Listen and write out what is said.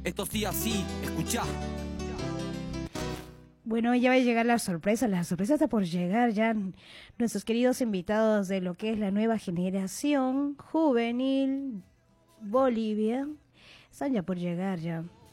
Esto sí así, escuchá. Bueno, ya va a llegar la sorpresa está por llegar ya. Nuestros queridos invitados de lo que es la nueva generación juvenil Bolivia están ya por llegar ya.